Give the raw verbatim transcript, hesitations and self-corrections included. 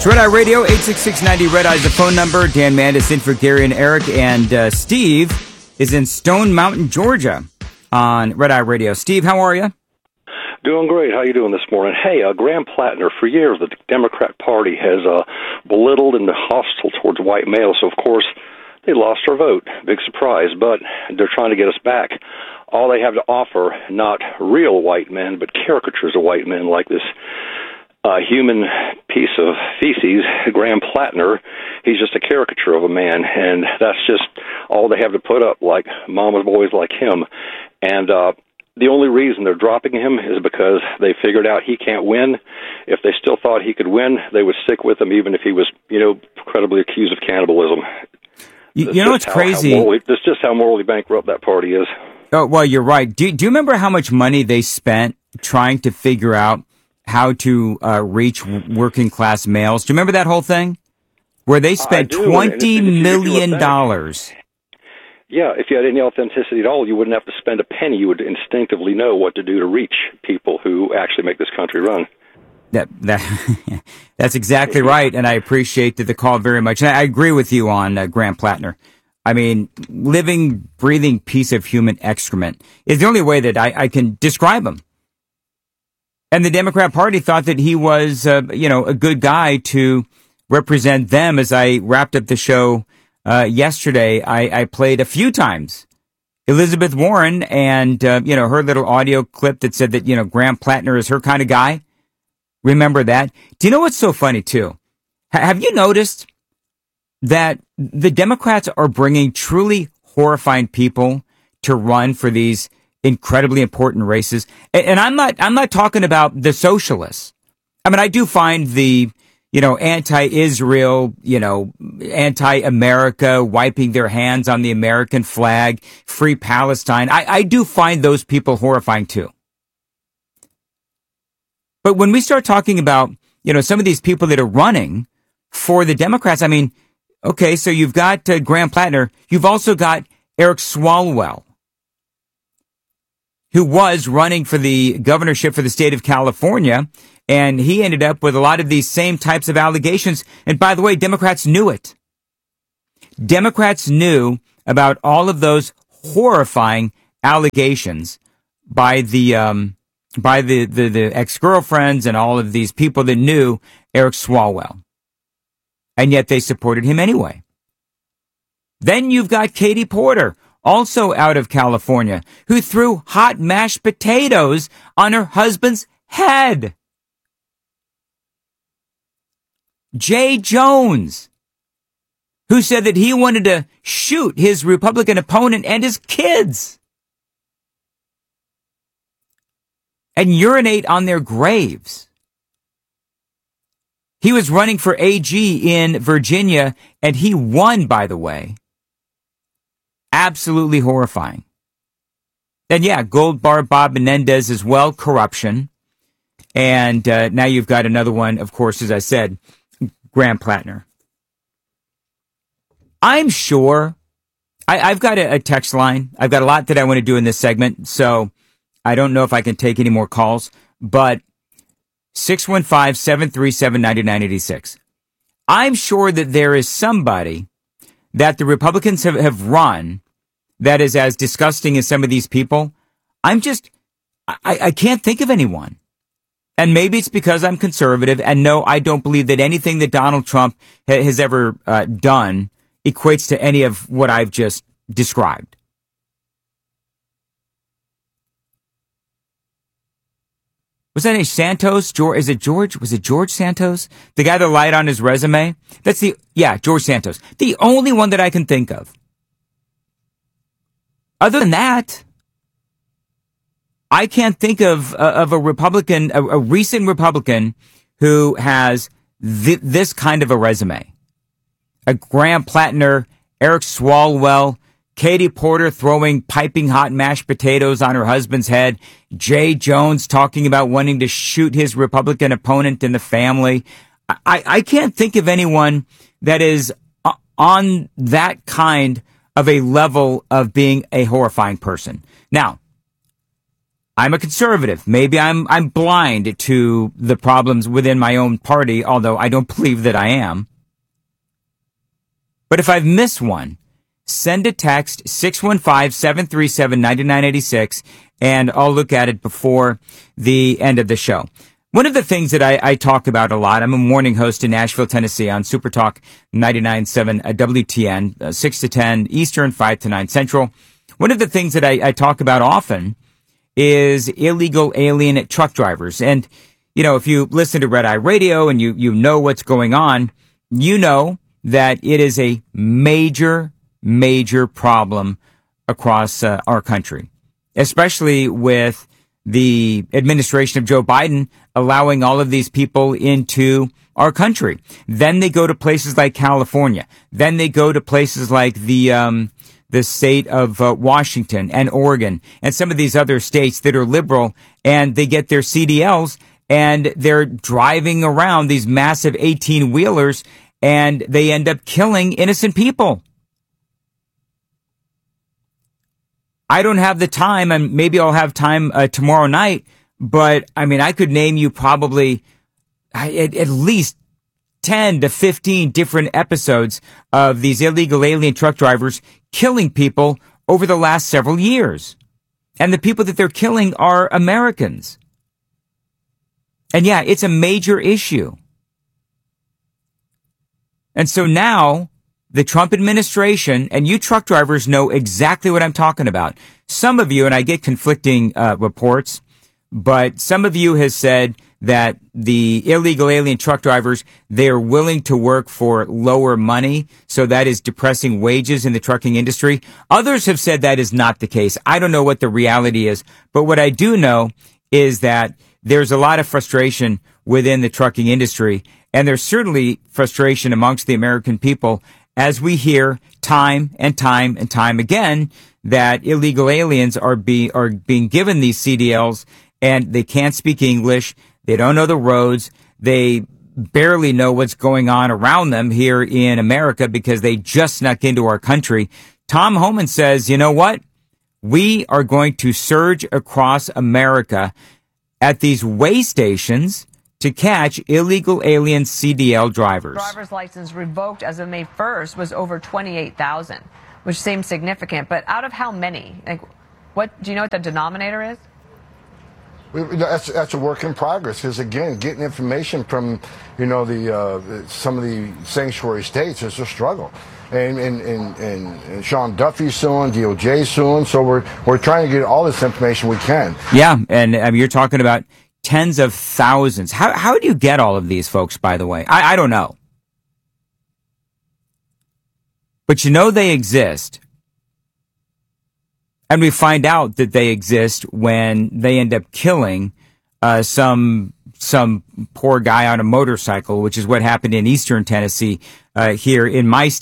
It's Red Eye Radio, eight six six, ninety Red Eye is the phone number. Dan Mandis in for Gary and Eric, and uh, Steve is in Stone Mountain, Georgia on Red Eye Radio. Steve, how are you? Doing great. How you doing this morning? Hey, uh, Graham Plattner, for years the Democrat Party has uh, belittled and been hostile towards white males, so of course they lost our vote. Big surprise, but they're trying to get us back. All they have to offer, not real white men, but caricatures of white men like this uh, human piece of feces, Graham Plattner. He's just a caricature of a man, and that's just all they have to put up, like mama's boys like him. And uh, the only reason they're dropping him is because they figured out he can't win. If they still thought he could win, they would stick with him even if he was, you know, credibly accused of cannibalism. You, you know what's how, crazy? How morally, that's just how morally bankrupt that party is. Oh, well, you're right. Do, do you remember how much money they spent trying to figure out how to uh, reach working class males? Do you remember that whole thing? Where they spent twenty million dollars. Yeah, if you had any authenticity at all, you wouldn't have to spend a penny. You would instinctively know what to do to reach people who actually make this country run. That, that That's exactly right, and I appreciate the, the call very much. And I agree with you on uh, Graham Plattner. I mean, living, breathing piece of human excrement is the only way that I, I can describe him. And the Democrat Party thought that he was, uh, you know, a good guy to represent them. As I wrapped up the show uh, yesterday, I, I played a few times Elizabeth Warren and, uh, you know, her little audio clip that said that, you know, Graham Plattner is her kind of guy. Remember that? Do you know what's so funny, too? H- have you noticed that the Democrats are bringing truly horrifying people to run for these incredibly important races? And, and I'm not, I'm not talking about the socialists. I mean, I do find the, you know, anti-Israel, you know, anti-America, wiping their hands on the American flag, free Palestine. I, I do find those people horrifying too. But when we start talking about, you know, some of these people that are running for the Democrats, I mean, okay, so you've got uh, Graham Plattner. You've also got Eric Swalwell, who was running for the governorship for the state of California, and he ended up with a lot of these same types of allegations. And by the way, Democrats knew it. Democrats knew about all of those horrifying allegations by the um, by the, the, the ex-girlfriends and all of these people that knew Eric Swalwell. And yet they supported him anyway. Then you've got Katie Porter, also out of California, who threw hot mashed potatoes on her husband's head. Jay Jones, who said that he wanted to shoot his Republican opponent and his kids and urinate on their graves. He was running for A G in Virginia, and he won, by the way. Absolutely horrifying. And yeah, Gold Bar Bob Menendez as well, corruption. And uh, now you've got another one, of course, as I said, Graham Plattner. I'm sure, I, I've got a, a text line. I've got a lot that I want to do in this segment, so I don't know if I can take any more calls, but six one five, seven three seven, nine nine eight six. I'm sure that there is somebody that the Republicans have, have run that is as disgusting as some of these people. I'm just, I, I can't think of anyone. And maybe it's because I'm conservative, and no, I don't believe that anything that Donald Trump ha- has ever uh, done equates to any of what I've just described. Was that a Santos? George, is it George? Was it George Santos? The guy that lied on his resume? That's the, yeah, George Santos. The only one that I can think of. Other than that, I can't think of, uh, of a Republican, a, a recent Republican who has th- this kind of a resume. A Graham Plattner, Eric Swalwell, Katie Porter throwing piping hot mashed potatoes on her husband's head. Jay Jones talking about wanting to shoot his Republican opponent in the family. I, I can't think of anyone that is on that kind of a level of being a horrifying person. Now, I'm a conservative. Maybe I'm I'm blind to the problems within my own party, although I don't believe that I am. But if I've missed one, send a text six one five, seven three seven, nine nine eight six, and I'll look at it before the end of the show. One of the things that I, I talk about a lot, I'm a morning host in Nashville, Tennessee on Super Talk ninety-nine point seven W T N, uh, six to ten Eastern, five to nine Central. One of the things that I, I talk about often is illegal alien truck drivers. And, you know, if you listen to Red Eye Radio and you, you know what's going on, you know that it is a major, major problem across uh, our country, especially with the administration of Joe Biden allowing all of these people into our country. Then they go to places like California. Then they go to places like the, um, the state of uh, Washington and Oregon and some of these other states that are liberal, and they get their C D Ls and they're driving around these massive eighteen wheelers and they end up killing innocent people. I don't have the time, and maybe I'll have time uh, tomorrow night, but I mean, I could name you probably at, at least ten to fifteen different episodes of these illegal alien truck drivers killing people over the last several years. And the people that they're killing are Americans. And yeah, it's a major issue. And so now the Trump administration, and you truck drivers know exactly what I'm talking about. Some of you, and I get conflicting uh, reports, but some of you has said that the illegal alien truck drivers, they are willing to work for lower money, so that is depressing wages in the trucking industry. Others have said that is not the case. I don't know what the reality is, but what I do know is that there's a lot of frustration within the trucking industry, and there's certainly frustration amongst the American people as we hear time and time and time again that illegal aliens are, be, are being given these C D Ls and they can't speak English. They don't know the roads. They barely know what's going on around them here in America because they just snuck into our country. Tom Homan says, you know what? We are going to surge across America at these way stations to catch illegal alien C D L drivers. Driver's license revoked as of May first was over twenty-eight thousand, which seems significant. But out of how many? Like, what do you know what the denominator is? That's, that's a work in progress, because again, getting information from, you know, the uh, some of the sanctuary states is a struggle, and and, and, and and Sean Duffy's suing, D O J's suing, so we're we're trying to get all this information we can. Yeah, and I mean, you're talking about tens of thousands. How how do you get all of these folks? By the way, I, I don't know, but you know they exist. And we find out that they exist when they end up killing uh, some some poor guy on a motorcycle, which is what happened in Eastern Tennessee uh, here in my state.